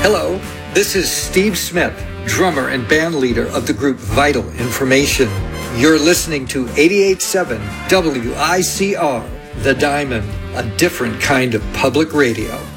Hello, this is Steve Smith, drummer and band leader of the group Vital Information. You're listening to 88.7 WICR, The Diamond, a different kind of public radio.